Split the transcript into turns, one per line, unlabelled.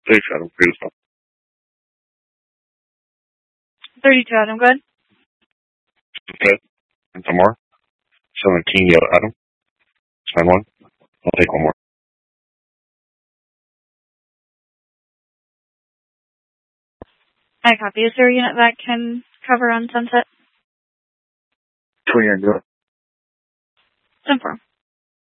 Thanks, Adam. Great stuff.
32, Adam, go ahead.
Okay. And some more. 17, Adam. Spend one. I'll take one more.
I copy. Is there a unit that can cover on Sunset?
20,
10-4.